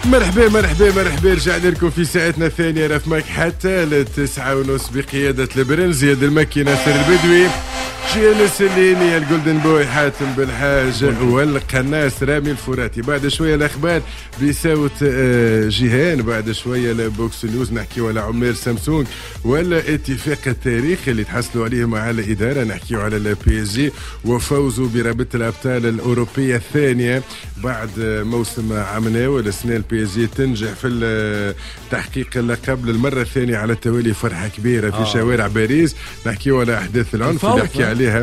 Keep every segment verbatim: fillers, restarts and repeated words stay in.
مرحبا مرحبا مرحبا رجعنا لكم في ساعتنا الثانية رفماك حتى لتسعة ونص بقيادة البرن زياد المكي ناصر البدوي جيان السليني الجولدن بوي حاتم بالحاج والقناص رامي الفراتي. بعد شوية الأخبار بصوت جيهان، بعد شوية البوكس نيوز نحكيو على عمير سامسونج والاتفاق التاريخي اللي تحصلوا عليه مع الإدارة، نحكيو على البي اس جي وفوزه برابطة الأبطال الأوروبية الثانية بعد موسم عمناوي. السنة البي اس جي تنجح في تحقيق اللقب للمرة الثانية على التوالي، فرحة كبيرة في آه. شوارع باريس. نحكيو على أحداث العنف اللي نحكي عليها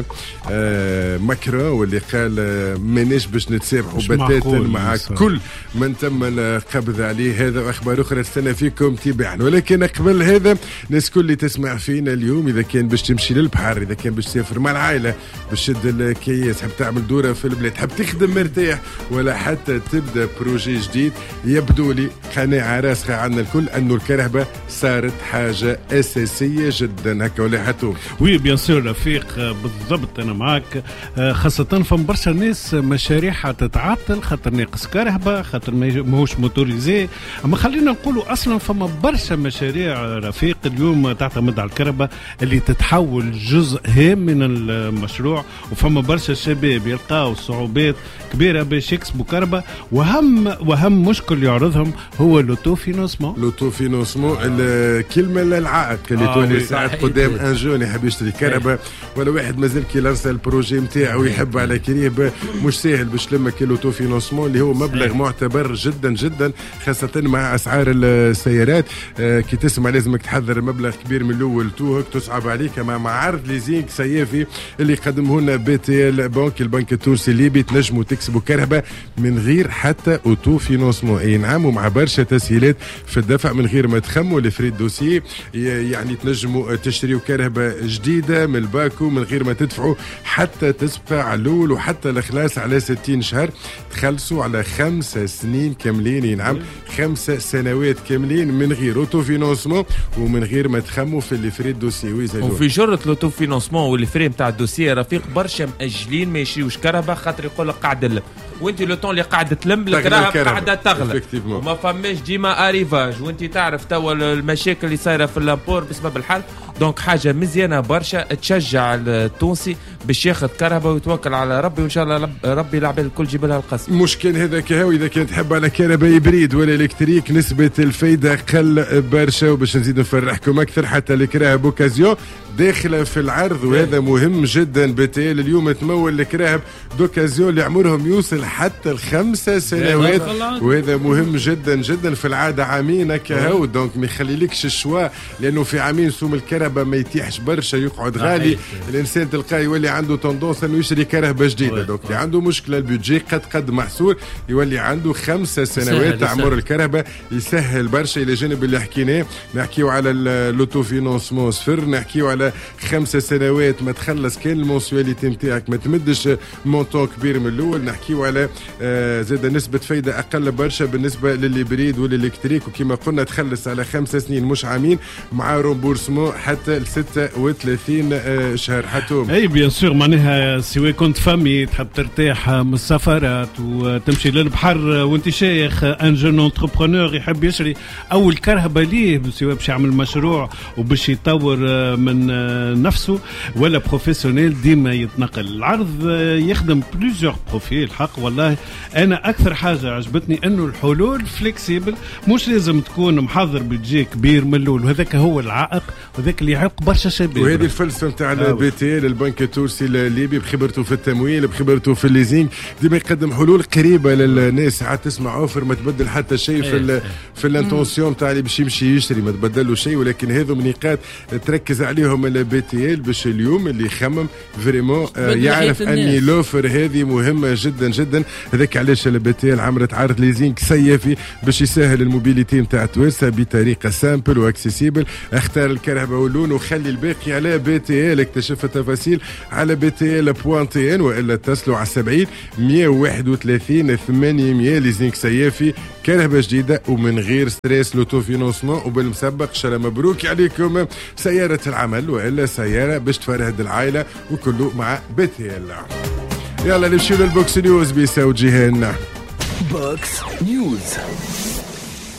آه ماكرون واللي قال آه مانيش باش نتسامحوا بتاتا مع يسا. كل من تم القبض عليه. هذا واخبار اخرى تستنى فيكم تباعا، ولكن قبل هذا الناس كل اللي تسمع فينا اليوم، اذا كان باش تمشي للبحر، اذا كان باش تسافر مع العائله، باش تشد الكياس، حب تعمل دوره في البلاد، حب تخدم مرتاح، ولا حتى تبدا بروجي جديد، يبدو لي قناعه راسخه عندنا الكل انه الكهرباء صارت حاجه اساسيه جدا. هكا ولا حتو وي بيان سور رفيق بالضبط انا معك، خاصه فم برشا ناس مشاريعها تتعطل خاطر ناقص كهرباء، خاطر ماهوش موتوريزي. اما خلينا نقولوا اصلا فما برشا مشاريع رفيق اليوم تعتمد على الكهرباء اللي تتحول جزء هام من المشروع، وفما برشا شباب يلقاو صعوبات كبيره باش يكسبوا كهرباء، وهم وهم مشكل يعرضهم هو لوتو فينانسمون. لوتو فينانسمون الكلمه العائق اللي آه تولي ساعات قدام ان جون يحب يشتري كهرباء، ولا واحد مازال كي لانسى البروجي نتاعو يحب على كريب، مش ساهل باش لما كيلوتو فينانسمون اللي هو مبلغ معتبر جدا جدا، خاصه مع اسعار السيارات. آه كي تسمع لازمك تحضر مبلغ كبير من الاول توهك تصعب عليك. مع مع عرض ليزينغ سيافي اللي قدمه لنا بي تي ال بنك البنك التونسي الليبي، تنجموا تكسبوا كهرباء من غير حتى اوتو فينانسمون، اي نعم، ومع برشا تسهيلات في الدفع من غير ما تخموا الفريد دوسي. يعني تنجموا تشتريوا كهرباء جديده من الباكو من غير ما تدفعوا حتى تدفع الاول وحتى الاخلاص على ستين شهر، تخلصوا على خمسة سنين كاملين، نعم خمسة سنوات كاملين من غير اوتو فينانسمون ومن غير ما تخموا في الفري الدوسي. وفي جرة لوتو فينانسمون والفري نتاع الدوسي رفيق برشا مأجلين ما يشريوش كهرباء خاطر يقول لك قاعد لم، وانت لو طون اللي قاعده تلم الكهرباء قاعده تغلى وما فماش ديما اريفاج، وانت تعرف توا المشاكل اللي صايره في اللامبور بسبب الحل. دونك حاجه مزيانه برشا تشجع التونسي باش ياخذ كهرباء ويتوكل على ربي، وان شاء الله ربي العباد الكل جيب لها القسم. مش كان هذا كهو اذا كنت تحب على كهرباء بريد ولا الكتريك نسبه الفايده قل برشا، وباش نزيد نفرحكم اكثر حتى الكراهب اوكازيون داخله في العرض، وهذا مهم جدا. بتال اليوم تمول الكراهب دوكازيون اللي عمرهم يوصل حتى الخمسة سنوات، وهذا مهم جدا جدا. في العاده عامين كهو، دونك ما يخليلكش الشوا، لانه في عامين سوم الكهرباء ما يتيحش برشا، يقعد غالي، الانسان تلقاه يولي عنده تندونس انه يشتري كهرباء جديده. دونك اللي عنده مشكله البيدجي قد قد محصور يولي عنده خمسة سنوات عمر الكهرباء، يسهل برشا. الى جانب اللي حكيناه نحكيو على اللوتو فينانسمون صفر، نحكيو على خمسة سنوات ما تخلص كان المونسواليتي نتاعك ما تمدش مونطون كبير من الاول، نحكيو على آه زاد نسبه فايده اقل برشا بالنسبه للبريد والالكتريك، وكما قلنا تخلص على خمسة سنين مش عامين مع رومبورسمون حتى ل ستة وثلاثين آه شهر. حتوم اي بيان سور، معناها سواء كنت فامي تحب ترتاح من السفرات وتمشي للبحر وانت شيخ، ان جون انتربرونور يحب يشري اول كهرباء ليه، سواء باش يعمل مشروع وباش يطور من نفسه ولا بروفيسيونيل ديما يتنقل. العرض يخدم بلوزيور بروفيل حق. والله انا اكثر حاجه عجبتني انه الحلول فليكسيبل، مش لازم تكون محضر بيجي كبير من الاول، وهذاك هو العائق وذاك اللي يعيق برشا شباب. وهذه الفلسفه نتاع البي تي ال البنك التونسي الليبي بخبرته في التمويل بخبرته في الليزينغ ديما يقدم حلول قريبه للناس. ساعات تسمع اوفر ما تبدل حتى شيء في ال في الانتونسيون تاع اللي باش يمشي يشتري، ما تبدل له شيء، ولكن هذو نقاط تركز عليهم البي تي ال باش اليوم اللي يخمم فريمون آه يعرف اني لوفر هذه مهمه جدا جدا. هذاك علاش البي تي ال عملت عرض ليزينغ سيافي باش يسهل الموبيليتي نتاع التوانسه بطريقه سامبل واكسيسيبل. اختار الكهرباء واللون وخلي الباقي على بي تي ال. اكتشف التفاصيل على بي تي ال بوان تي ان، والا اتصلوا على سبعين مية وواحد وثلاثين ثمانمية. ليزينغ سيافي كهرباء جديده ومن غير ستريس، لوتو فينانسمون وبالمسبق. شلا مبروك عليكم سياره العمل والا سياره باش تفرهد العائله، وكله مع بي تي ال. يلا نمشيو للبوكس نيوز بيساو جيهان. بوكس نيوز.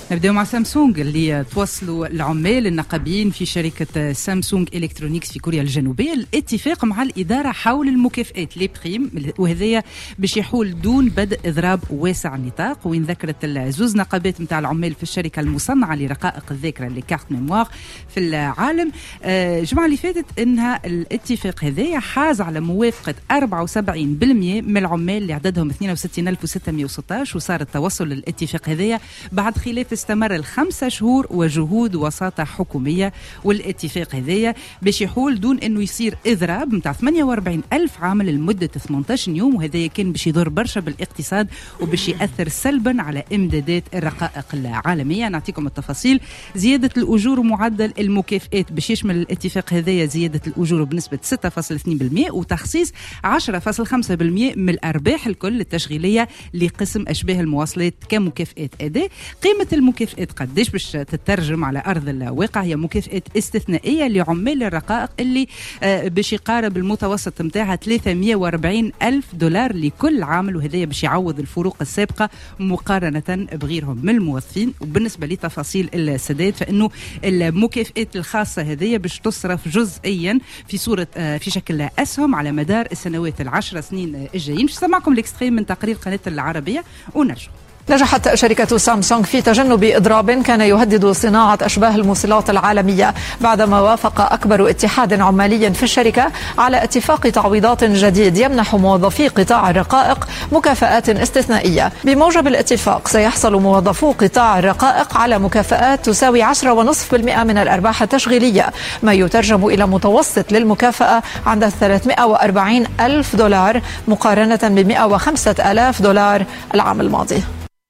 نبدأ مع سامسونج اللي توصلوا العمال النقابيين في شركة سامسونج إلكترونيكس في كوريا الجنوبية الاتفاق مع الإدارة حول المكافآت لي بريم، وهذايا باش يحول دون بدء إضراب واسع النطاق. وين ذكرت الزوز نقابات متاع العمال في الشركة المصنعة لرقائق الذاكرة اللي كارت ميموار في العالم الجمعة اللي فاتت إنها الاتفاق هذايا حاز على موافقة أربعة وسبعين بالمئة من العمال اللي عددهم اثنين وستين ألف وستمئة وستة عشر، وصار التوصل للاتفاق هذايا بعد خلاف استمر الخمسة شهور وجهود وساطة حكومية. والاتفاق هذايا باش يحول دون انه يصير اضراب متاع ثمانية وأربعين ألف عامل لمدة ثمانية عشر يوم، وهذايا كان باش يضر برشا بالاقتصاد وباش يأثر سلبا على امدادات الرقائق العالمية. نعطيكم التفاصيل. زيادة الأجور ومعدل المكافآت باش يشمل الاتفاق هذايا زيادة الأجور بنسبة ستة فاصلة اثنين بالمئة وتخصيص عشرة فاصلة خمسة بالمئة من الأرباح الكل التشغيلية لقسم أشباه المواصلات كمكافآت أداء. قيمة المكافآت قديش باش تترجم على أرض الواقع؟ هي مكافآت استثنائية لعمال الرقائق اللي باش يقارب المتوسط متاعها ثلاثمئة وأربعين ألف دولار لكل عامل، وهذا باش يعوض الفروق السابقة مقارنة بغيرهم من الموظفين. وبالنسبة لتفاصيل السداد فإنه المكافآت الخاصة هذه باش تصرف جزئيا في صورة في شكل أسهم على مدار السنوات العشر سنين الجايين. باش نسمعكم الاكستريم من تقرير قناة العربية ونرجع. نجحت شركة سامسونج في تجنب إضراب كان يهدد صناعة أشباه الموصلات العالمية بعدما وافق أكبر اتحاد عمالي في الشركة على اتفاق تعويضات جديد يمنح موظفي قطاع الرقائق مكافآت استثنائية. بموجب الاتفاق سيحصل موظفو قطاع الرقائق على مكافآت تساوي عشرة فاصلة خمسة بالمئة من الأرباح التشغيلية، ما يترجم إلى متوسط للمكافأة عند ثلاثمئة وأربعين ألف دولار مقارنة ب مئة وخمسة آلاف دولار العام الماضي.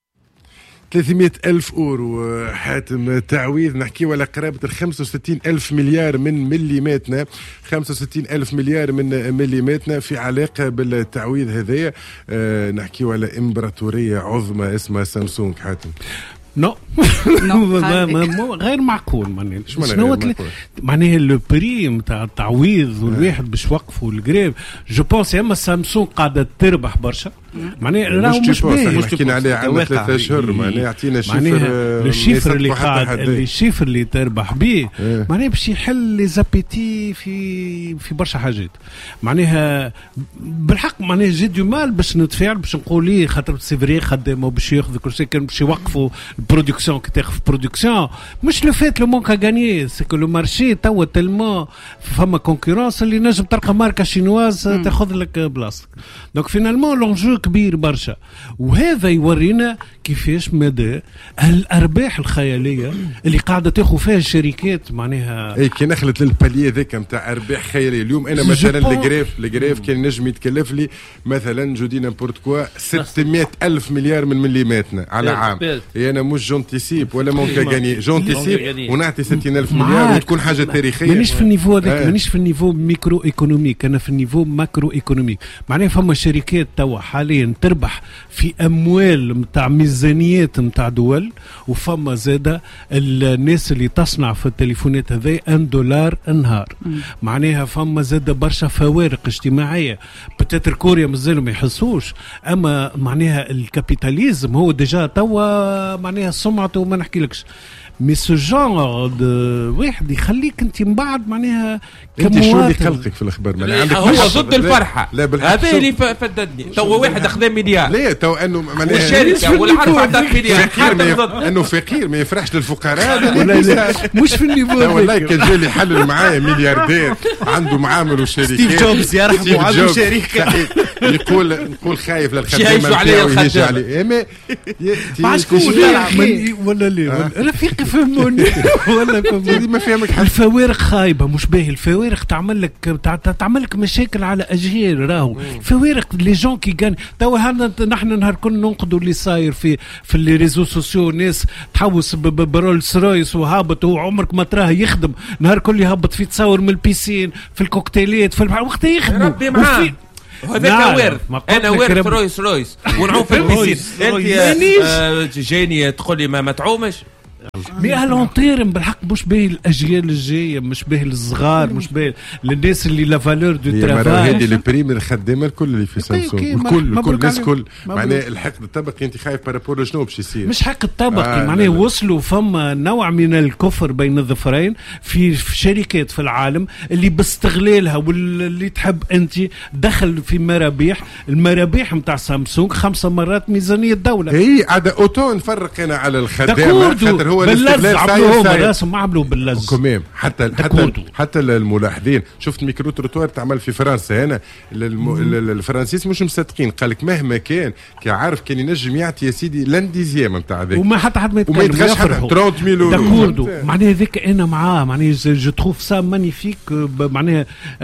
ثلاثمئة ألف أورو حاتم تعويض. نحكي على قرابة الخمسة وستين ألف مليار من مليماتنا، خمسة وستين ألف مليار من مليماتنا في علاقة بالتعويض هذايا. أه نحكي على إمبراطورية عظمى اسمها سامسونج حاتم. نو غير معقول. معناها شنو معناها لو بري نتاع التعويض والواحد باش وقفوا الجريف. جو بونس اما سامسونج قاعده تربح برشا، معناها راهو مش باهي. حكينا عليه على ثلاثة اشهر، معناها يعطينا شيفر الشيفر اللي قاعد اللي الشيفر اللي تربح به معناها باش يحل لي زابيتي في في برشا حاجات. معناها بالحق معناها جي دو مال باش نتفاعل باش نقول ليه خاطر سي فري خدامه باش ياخذ كل شيء كان باش يوقفوا برودكسيون كي تاخذ برودكسيون. مش لو فات لو مونك غانيي سي كو لو مارشي توا تلمون فما كونكورونس اللي نجم تلقى ماركه شينواز تاخذ لك بلاصتك. دونك فينالمون لونجو كبير برشا، وهذا يورينا كيفاش مدى الارباح الخياليه اللي قاعده تاخذ فيها الشركات. معناها اي كي نخلط للباليه ذاك نتاع ارباح خياليه. اليوم انا مثلا الجريف الجريف كان نجم يتكلف لي مثلا جودي نامبورت كوا ستمئة ألف مليار من مليماتنا على عام. انا مش جونتيسيب ولا مونكا غاني جونتيسيب ونعطي ستين ألف مليار وتكون حاجه تاريخيه. مانيش في النيفو هذاك، مانيش في النيفو ميكرو ايكونوميك، انا في النيفو ماكرو ايكونوميك. معناها فما شركات توا حاليا تربح في اموال نتاع ميزانيات نتاع دول، وفما زاده الناس اللي تصنع في التليفونات هذي ان دولار النهار. معناها فما زاده برشا فوارق اجتماعيه. بتاتر كوريا مازالوا ما يحسوش، اما معناها الكابيتاليزم هو ديجا توا معناها سمعته وما نحكيلكش. مي سو جونغ دو واحد يخليك انت من بعد معناها انت شو اللي قلقك في الاخبار؟ ما عندك هو ضد الفرحه. هذا اللي فددني تو واحد اخذ مليار. لا تو انه والشركه والعرض عندك مليار انه فقير ما يفرحش للفقراء. مش في النيفو والله كان جالي حلل معايا ملياردير عنده معامل وشركات ستيف جوبز يرحموا عنده شركه يقول نقول خايف للخدمه يجي عليه اما ولا ليه رفيق فهموني ولا فهموني ما فهمك. الفوارق خايبه مش باهي. الفوارق تعمل لك تعمل لك مشاكل على اجيال. راهو الفوارق لي جون كي كان توا نحن نهار كل ننقدوا اللي صاير في في لي ريزو سوسيو. ناس تحوس برولز رويس وهابط وعمرك ما تراه يخدم نهار كل يهبط في تصور من البيسين في الكوكتيلات في وقت يخدم ربي معاه. وهذا وارد. انا وارد في رويس رويس ونعوم في البيسين. انت جاني تقول لي ما, ما تعومش مي الونتيرم بالحق مش به الاجيال الجايه، مش به الصغار، مش به الناس اللي لا فالور دو ترافاي. هذه البريم الخدامه الكل اللي في سامسونج، الكل الكل الناس الكل معناها الحقد الطبقي. انت خايف بارابور شنو باش يصير؟ مش حقد طبقي، آه معناه وصلوا فما نوع من الكفر بين الظفرين في, في شركات في العالم اللي باستغلالها واللي تحب انت دخل في مرابيح. المرابيح نتاع سامسونج خمسة مرات ميزانيه الدوله. هي عاد اوتو نفرق هنا على الخدامه خاطر هو باللز عملوهم راسهم ما عملوا باللز كمام. حتى حتى حتى الملاحظين شفت ميكرو تروتوار تعمل في فرنسا هنا الفرنسيس مش مصدقين. قال لك مهما كان كي عارف كان ينجم يعطي يا سيدي لانديزيام نتاع هذاك وما حتى حد ما يتكلم وما يتغش حتى ثلاثين ألف يورو. معناها هذاك انا معاه معناها جو تروف سا مانيفيك. معناها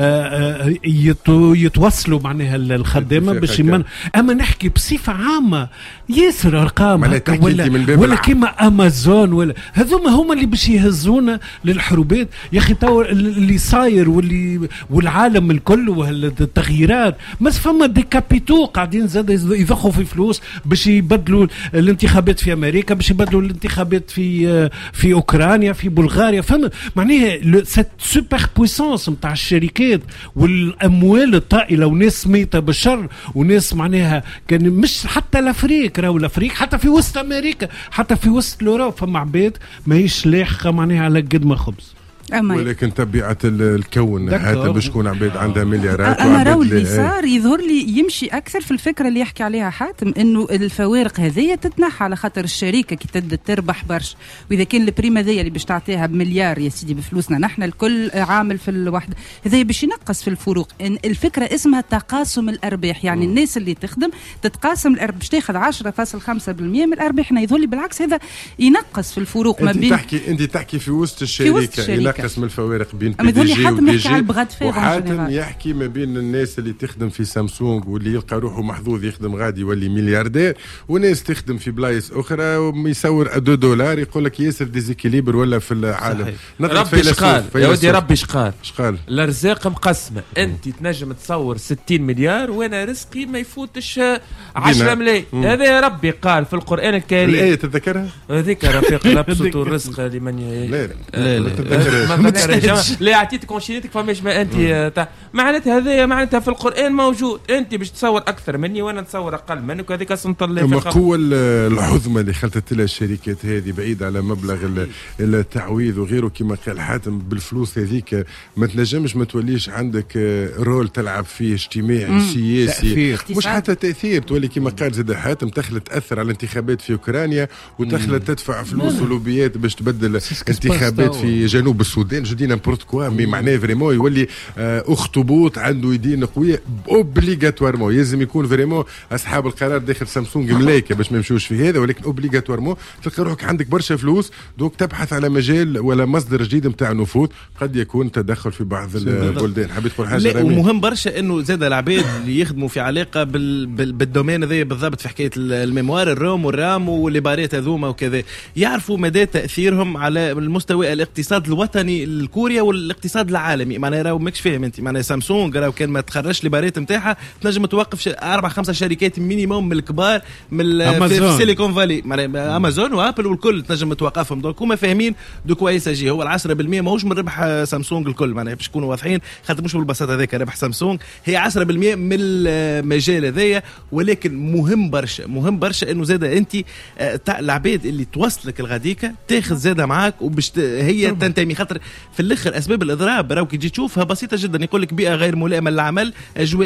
يتوصلوا معناها الخدامه باش يمن. اما نحكي بصفه عامه ياسر ارقام ولا ولا كيما امازون ولا هذوما هما اللي باش يهزونا للحروبات يا اخي. تو اللي صاير واللي والعالم الكل والتغييرات بس فما دي كابيتو قاعدين زاد يضخوا في فلوس باش يبدلوا الانتخابات في امريكا، باش يبدلوا الانتخابات في في اوكرانيا في بلغاريا. فما معناها سيت سوبر بويسونس نتاع الشركات والاموال الطائله وناس ميته بالشر وناس معناها كان مش حتى الافريق راهو الافريق حتى في وسط امريكا حتى في وسط الاوروبا فما عباد ماهيش لاحقه معناها على قد ما خبز. ولكن طبيعة الكون حتى باش تكون عباد عندها مليارات. أما راهو اللي صار يظهر لي يمشي أكثر في الفكرة اللي يحكي عليها حاتم إنه الفوارق هذية تتنحى على خاطر الشركة كي تبدا تربح برشا. وإذا كان البريمة هذية اللي باش تعطيها بمليار يا سيدي بفلوسنا نحن الكل عامل في الوحدة هذية باش ينقص في الفروق. إن الفكرة اسمها تقاسم الأرباح يعني م. الناس اللي تخدم تتقاسم الأرباح باش تاخذ عشرة فاصلة خمسة بالمئة من الأرباح. يظهر لي بالعكس هذا ينقص في الفروق ما بين. تحكي أنت تحكي في وسط الشركة ينقص من الفوارق بين بي دي جي ودي جي. وحاتم يحكي ما بين الناس اللي تخدم في سامسونج واللي يلقى روحه محظوظ يخدم غادي يولي ملياردير وناس تخدم في بلايص اخرى ويصور دو دولار يقول لك ياسر ديزيكيليبر ولا في العالم. ربي شقال يا ودي ربي شقال شقال الارزاق مقسمه. انت تنجم تصور ستين مليار وانا رزقي ما يفوتش عشرة ملايين. هذا يا ربي قال في القران الكريم. الايه تتذكرها هذيك رفيق لبسط الرزق لمن ي... لا لا لا تتذكرها. لا عطيتك كونشينيتك فماش ما انت معناتها هذا معناتها في القران موجود. انت باش تصور اكثر مني وانا نتصور اقل منك وهذيك سنطل في القوه العظمى اللي خلطت لها الشركات هذه بعيد على مبلغ التعويض وغيره كما قال حاتم. بالفلوس هذيك ما تنجمش ما توليش عندك رول تلعب فيه اجتماعي سياسي مش حتى تاثير تولي كما قال زاد حاتم تخلط تاثر على الانتخابات في اوكرانيا وتخلط تدفع فلوس ولوبيات باش تبدل انتخابات في جنوب السودان. جو دي نامبورت كوا مي معناه فريمون يولي اخطبوط عنده يدين قويه اوبليغاتوارمون. لازم يكون فريمون اصحاب القرار داخل سامسونج ملايكه باش ما يمشوش في هذا ولكن اوبليغاتوارمون تلقى روحك عندك برشا فلوس دوك تبحث على مجال ولا مصدر جديد نتاع نفوذ. قد يكون تدخل في بعض البلدان. حبيت تقول حاجه رامي؟ ومهم برشا انه زاد العباد اللي يخدموا في علاقه بال... بال... بالدومين هذا بالضبط في حكايه الميموار الروم والرام والليبارات هذوما وكذا يعرفوا مدى تاثيرهم على المستوى الاقتصاد الوطني الكوريا والاقتصاد العالمي. معناها راهو ماكش فاهم انت معناها سامسونج راهو كان ما تخرجش ليبارات نتاعها تنجم توقف اربع خمسه شركات مينيموم من الكبار من في سيليكون فالي. معناها امازون وابل والكل تنجم توقفهم. دونك هما فاهمين دو كويس جي هو العشرة بالمئة ماهوش من ربح سامسونج الكل. معناها باش نكونوا واضحين خاطر مش بالبساطه هذاك ربح سامسونج هي عشرة بالمئة من المجال هذايا. ولكن مهم برشا مهم برشا انه زاد انت تاع العباد اللي توصلك الغاديكا تاخذ زاده معاك وباش هي تنتمي. خاطر في الاخر اسباب الاضراب راهو كي تجي تشوفها بسيطه جدا. يقول لك بيئه غير ملائمه للعمل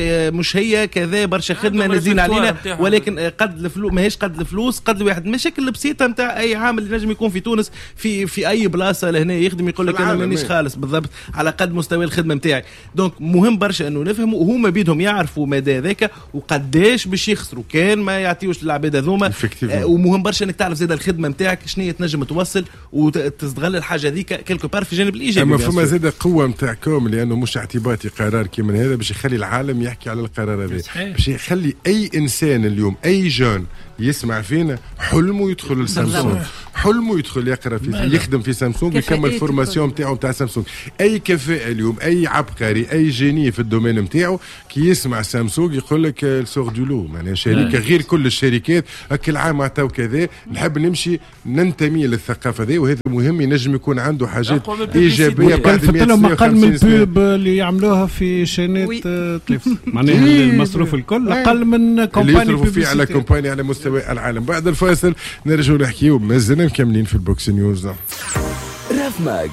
مش هي كذا برشا خدمه نازلين علينا ولكن قد الفلوس ماهيش قد الفلوس قد الواحد مشاكل بسيطه نتاع اي عامل اللي نجم يكون في تونس في في اي بلاصه لهنا يخدم يقول لك انا مانيش خالص بالضبط على قد مستوى الخدمه نتاعي. دونك مهم برشا انه نفهموا وهما بيدهم يعرفوا مدى ذاك وقداش باش يخسروا كان ما يعطيوش للعباد هذوما. آه ومهم برشا انك تعرف زاد الخدمه نتاعك شنو تنجم توصل وتستغل الحاجه ذيك كلكو بار في جانب الايجابي. اما فما زاد قوه نتاعكم لانه مش اعتباطي قرار كيما هذا باش يخلي العالم يحكي على القرار هذا باش يخلي اي انسان اليوم اي جون يسمع فينا حلمه يدخل لسامسونج حلمه يدخل يقرا في يخدم في سامسونج ويكمل فورماسيون نتاعو نتاع سامسونج. اي كفاءه اليوم، اي عبقري، اي جيني في الدومين نتاعو كي يسمع سامسونج يقول لك السور دو لو، معناها شركه غير كل الشركات. كل عام عطاو كذا، نحب نمشي ننتمي للثقافه ذي، وهذا مهم. ينجم يكون عنده حاجات ايجابيه بعد مئة سنه اقل من البوب اللي يعملوها في شانات تلفزيون، معناها المصروف الكل اقل من كومباني اللي يصرفوا فيه على كومباني على مستوى العالم. بعد الفاصل نرجعوا نحكيو، مازلنا مكملين في البوكس نيوز. راف ماج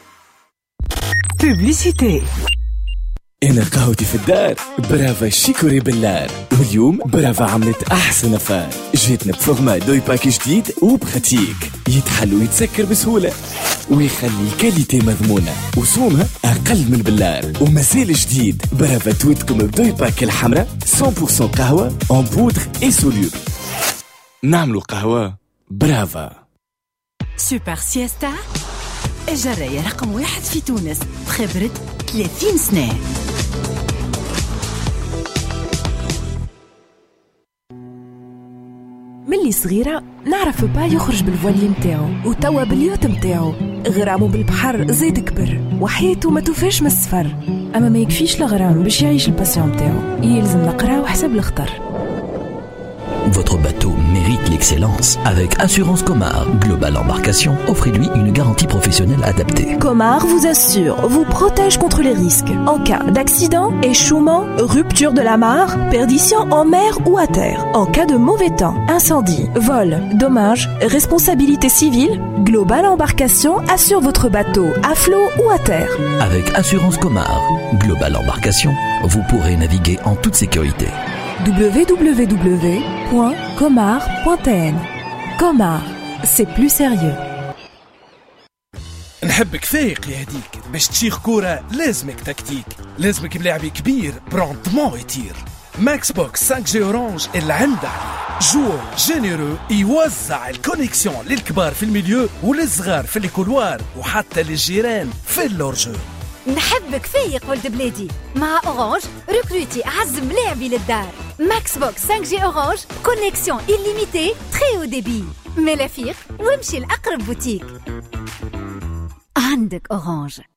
بوبليسيتي. أنا قهوتي في الدار برافا شيكوري باللار، واليوم برافا عملت أحسن أفار، جيتنا بفورما دوي باكي جديد وبخاتيك يتحل ويتسكر بسهولة ويخلي الكاليتي مضمونة وسومها أقل من باللار. ومازال جديد برافا تويتكم بدوي باكي الحمراء مية بالمية قهوة en poudre et soluble. نعملوا قهوة برافا. سوبر سيستا الجراية رقم واحد في تونس بخبرة ثلاثين سنة. ملي صغيرة نعرف با يخرج بالفولي متاعو، وتوا باليوت متاعو غرامو بالبحر زيد كبر وحياته ما توفاش من السفر. أما ما يكفيش الغرام باش يعيش الباسيون متاعو، يلزم نقراو حسب الخطر. Votre bateau mérite l'excellence. Avec Assurance Comar Global Embarcation, offrez-lui une garantie professionnelle adaptée. Comar vous assure, vous protège contre les risques en cas d'accident, échouement, rupture de l'amarre, perdition en mer ou à terre. En cas de mauvais temps, incendie, vol, dommage, responsabilité civile, Global Embarcation assure votre bateau à flot ou à terre. Avec Assurance Comar Global Embarcation, vous pourrez naviguer en toute sécurité. w w w point comar point t n. Comar, c'est plus sérieux. نحبك فايق يا هديك، باش تشيخ كورة لازمك تكتيك، لازمك بلاعبي كبير براندمون يطير. ماكس بوكس خمسة جي اورانج اللي عنده عليه جور جينيرو يوزع الكونيكسيون للكبار في الميليو وللصغار في الكولوار وحتى للجيران في اللورجو. نحبك فايق ولد بلادي، مع اورانج ريكروتي اعز ملاعبي للدار. ماكس بوكس خمسة جي اورانج كونيكسيون إليميتي تري او ديبي. ملافيق وامشي لأقرب بوتيك. عندك اورانج.